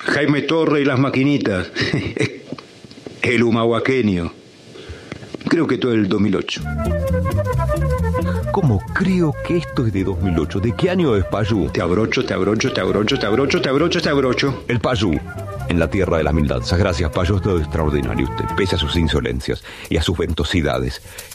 Jaime Torre y las maquinitas. El humahuaqueño. Creo que todo el 2008. ¿Cómo creo que esto es de 2008? ¿De qué año es Payú? Te abrocho. El Payú, en la tierra de las mil danzas. Gracias, Payú, es todo extraordinario usted, pese a sus insolencias y a sus ventosidades.